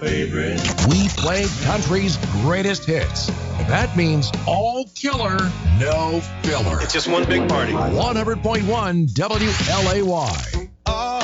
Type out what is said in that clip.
favorite. We play country's greatest hits. That means all killer, no filler. It's just one big party. 100.1 WLAY.